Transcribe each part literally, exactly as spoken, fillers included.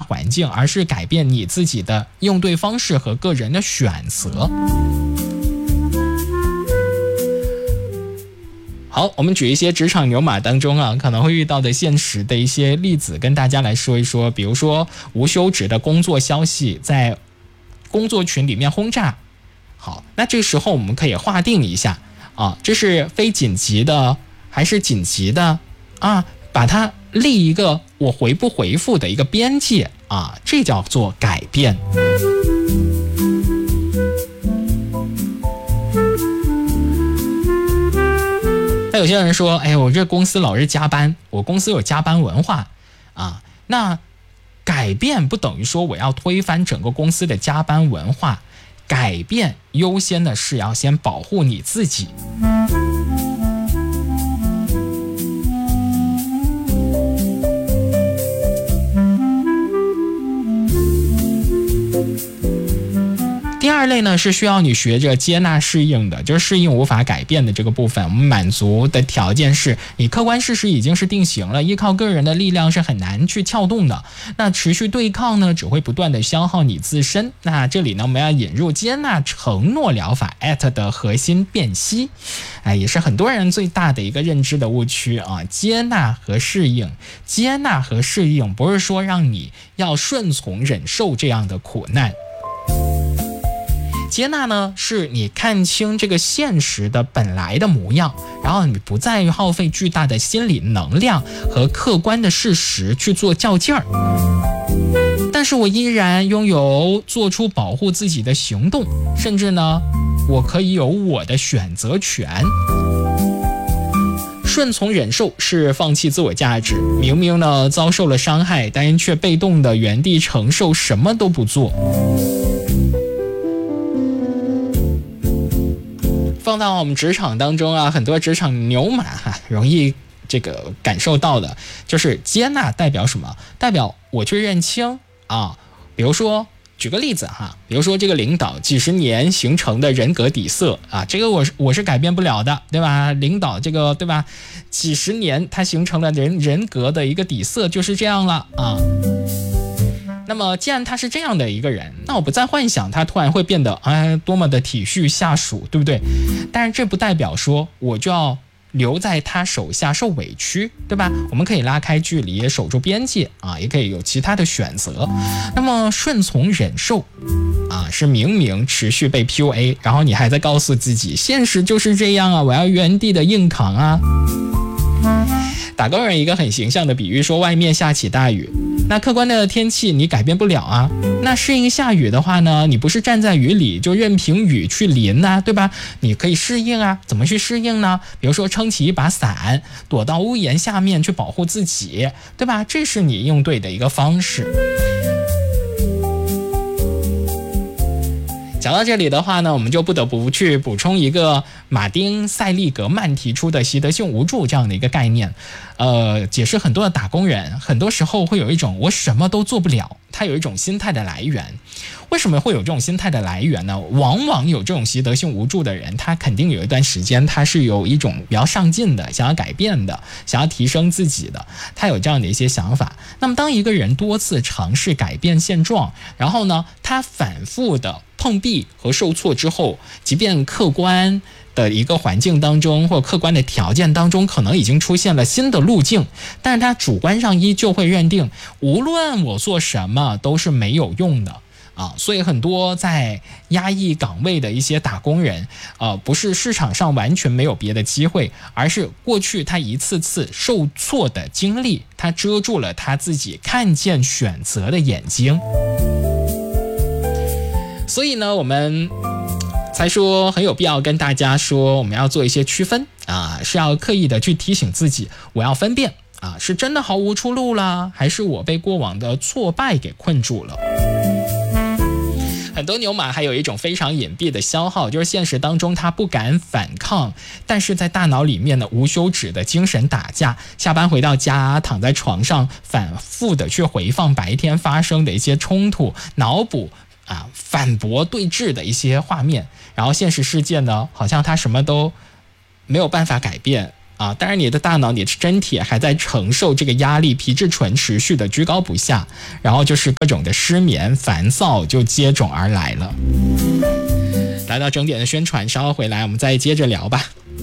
环境，而是改变你自己的应对方式和个人的选择。好，我们举一些职场牛马当中啊可能会遇到的现实的一些例子跟大家来说一说。比如说无休止的工作消息在工作群里面轰炸，好，那这时候我们可以划定一下啊，这是非紧急的还是紧急的啊，把它立一个我回不回复的一个边界啊，这叫做改变。有些人说，哎，我这公司老是加班，我公司有加班文化啊。那改变不等于说我要推翻整个公司的加班文化，改变优先的是要先保护你自己。第二类呢是需要你学着接纳适应的，就是适应无法改变的这个部分。我们满足的条件是你客观事实已经是定型了，依靠个人的力量是很难去撬动的。那持续对抗呢，只会不断的消耗你自身。那这里呢，我们要引入接纳承诺疗法 at 的核心辨析，哎，也是很多人最大的一个认知的误区啊。接纳和适应，接纳和适应不是说让你要顺从忍受这样的苦难。接纳呢，是你看清这个现实的本来的模样，然后你不再耗费巨大的心理能量和客观的事实去做较劲儿，但是我依然拥有做出保护自己的行动，甚至呢，我可以有我的选择权。顺从忍受是放弃自我价值，明明呢遭受了伤害，但却被动的原地承受，什么都不做。放到我们职场当中啊，很多职场牛马哈、啊，容易这个感受到的就是接纳代表什么？代表我去认清啊。比如说举个例子哈，比如说这个领导几十年形成的人格底色啊，这个我是我是改变不了的，对吧？领导这个对吧，几十年他形成了人人格的一个底色就是这样了啊。那么既然他是这样的一个人，那我不再幻想他突然会变得哎多么的体恤下属，对不对？但是这不代表说我就要留在他手下受委屈，对吧？我们可以拉开距离，守住边界啊，也可以有其他的选择。那么顺从忍受啊，是明明持续被 P U A， 然后你还在告诉自己现实就是这样啊，我要原地的硬扛啊。打工人一个很形象的比喻说，外面下起大雨，那客观的天气你改变不了啊，那适应下雨的话呢，你不是站在雨里就任凭雨去淋啊，对吧？你可以适应啊，怎么去适应呢？比如说撑起一把伞，躲到屋檐下面去保护自己，对吧？这是你应对的一个方式。讲到这里的话呢，我们就不得不去补充一个马丁·塞利格曼提出的习得性无助这样的一个概念。呃，解释很多的打工人很多时候会有一种我什么都做不了，他有一种心态的来源。为什么会有这种心态的来源呢？往往有这种习得性无助的人，他肯定有一段时间他是有一种比较上进的，想要改变的，想要提升自己的，他有这样的一些想法。那么当一个人多次尝试改变现状，然后呢，他反复的碰壁和受挫之后，即便客观的一个环境当中或客观的条件当中可能已经出现了新的路径，但是他主观上依旧会认定无论我做什么都是没有用的啊。所以很多在压抑岗位的一些打工人呃，不是市场上完全没有别的机会，而是过去他一次次受挫的经历，他遮住了他自己看见选择的眼睛。所以呢，我们才说很有必要跟大家说，我们要做一些区分啊，是要刻意的去提醒自己，我要分辨啊，是真的毫无出路了，还是我被过往的挫败给困住了。很多牛马还有一种非常隐蔽的消耗，就是现实当中他不敢反抗，但是在大脑里面呢无休止的精神打架，下班回到家躺在床上反复的去回放白天发生的一些冲突，脑补啊，反驳对峙的一些画面，然后现实世界呢，好像他什么都没有办法改变啊，当然你的大脑、你的身体还在承受这个压力，皮质醇持续的居高不下，然后就是各种的失眠、烦躁就接踵而来了。来到整点的宣传，稍后回来我们再接着聊吧。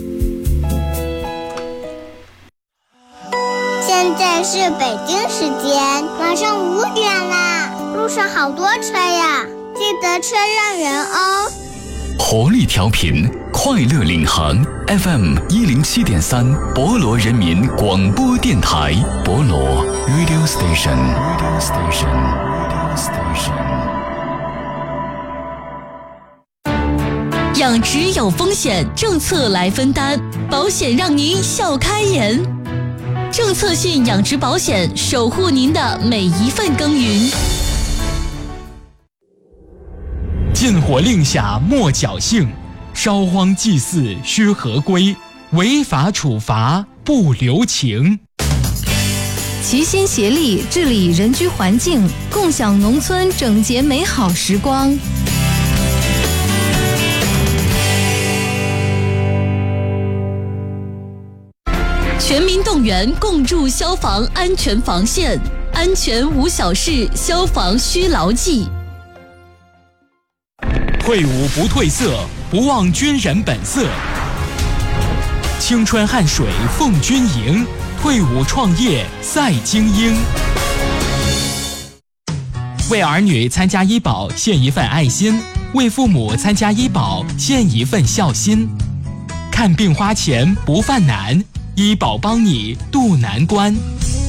现在是北京时间晚上五点啦，路上好多车呀，记得车让人哦。 活力调频，快乐领航 F M 一零七点三，博罗人民广播电台，博罗 Radio Station Radio Station Radio Station。 养殖有风险，政策来分担，保险让您笑开颜。政策性养殖保险，守护您的每一份耕耘。 禁火令下莫侥幸，烧荒祭祀须合规，违法处罚不留情。 齐心协力治理人居环境，共享农村整洁美好时光。 全民动员，共筑消防安全防线，安全无小事，消防需牢记。 退伍不褪色，不忘军人本色。青春汗水奉军营，退伍创业赛精英。为儿女参加医保献一份爱心，为父母参加医保献一份孝心。看病花钱不犯难，医保帮你渡难关。